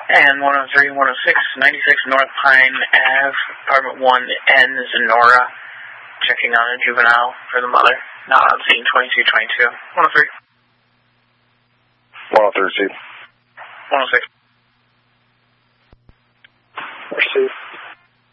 And 103, 106, 96 North Pine Ave, apartment 1N, Zenora, checking on a juvenile for the mother. Not on scene, 2222. 103. 103, Chief. 106.